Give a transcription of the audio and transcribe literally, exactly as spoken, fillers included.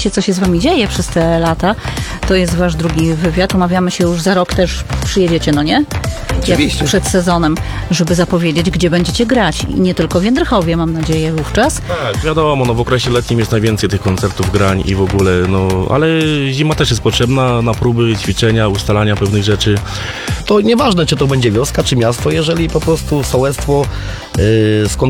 opowiecie, co się z wami dzieje przez te lata. To jest wasz drugi wywiad. Umawiamy się już za rok, też przyjedziecie, no nie? Oczywiście. Jak przed sezonem, żeby zapowiedzieć, gdzie będziecie grać. I nie tylko w Jędrychowie, mam nadzieję, wówczas. Tak, wiadomo, no w okresie letnim jest najwięcej tych koncertów, grań i w ogóle, no, ale zima też jest potrzebna na próby, ćwiczenia, ustalania pewnych rzeczy. To nieważne, czy to będzie wioska, czy miasto, jeżeli po prostu sołectwo yy,